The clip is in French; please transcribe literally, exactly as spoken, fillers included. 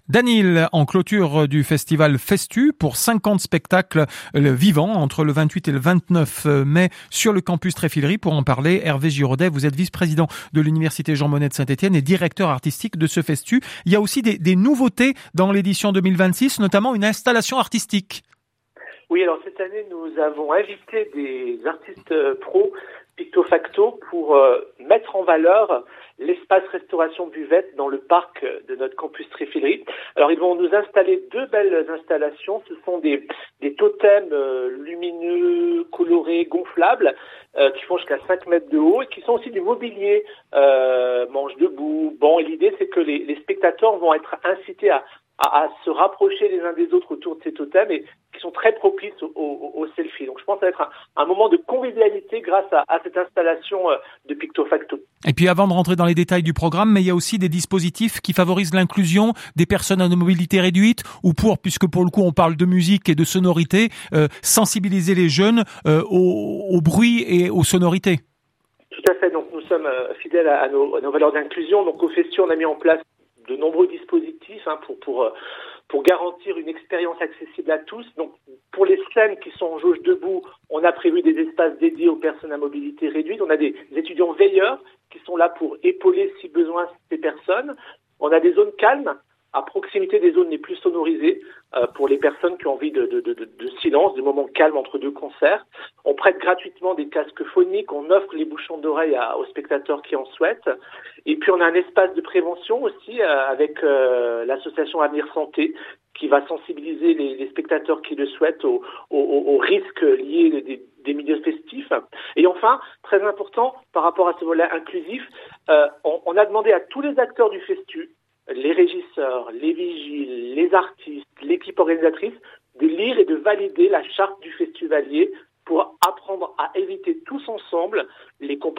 Danil, en clôture du festival Festu pour cinquante spectacles vivants entre le vingt-huit et le vingt-neuf mai sur le campus Tréfilerie. Pour en parler, Hervé Giraudet, vous êtes vice-président de l'Université Jean Monnet de Saint-Étienne et directeur artistique de ce Festu. Il y a aussi des, des nouveautés dans l'édition deux mille vingt-six, notamment une installation artistique. Oui, alors cette année, nous avons invité des artistes pros Picto Facto pour euh, mettre en valeur l'espace restauration buvette dans le parc de notre campus Tréfilerie. Alors, ils vont nous installer deux belles installations. Ce sont des, des totems euh, lumineux, colorés, gonflables, euh, qui font jusqu'à cinq mètres de haut et qui sont aussi du mobilier, euh, manches debout, bancs. Et l'idée, c'est que les, les spectateurs vont être incités à À, à se rapprocher les uns des autres autour de ces totems et qui sont très propices au, au, au selfie. Donc je pense que ça va être un, un moment de convivialité grâce à, à cette installation de Picto Facto. Et puis avant de rentrer dans les détails du programme, mais il y a aussi des dispositifs qui favorisent l'inclusion des personnes à mobilité réduite ou pour, puisque pour le coup on parle de musique et de sonorité, euh, sensibiliser les jeunes euh, au, au bruit et aux sonorités. Tout à fait. Donc nous sommes euh, fidèles à, à, nos, à nos valeurs d'inclusion. Donc au Festu, on a mis en place de nombreux dispositifs hein, pour pour pour garantir une expérience accessible à tous. Donc pour les scènes qui sont en jauge debout, on a prévu des espaces dédiés aux personnes à mobilité réduite. On a des étudiants veilleurs qui sont là pour épauler si besoin ces personnes. On a des zones calmes à proximité des zones les plus sonorisées euh, pour les personnes qui ont envie de, de, de, de silence, de moments calmes entre deux concerts. On prête gratuitement des casques phoniques, on offre les bouchons d'oreilles à, aux spectateurs qui en souhaitent. Et puis on a un espace de prévention aussi euh, avec euh, l'association Avenir Santé qui va sensibiliser les, les spectateurs qui le souhaitent aux, aux, aux risques liés des, des milieux festifs. Et enfin, très important par rapport à ce volet inclusif, euh, on, on a demandé à tous les acteurs du Festu, les régisseurs, les vigiles, les artistes, l'équipe organisatrice, de lire et de valider la charte du festivalier pour apprendre à éviter tous ensemble les comportements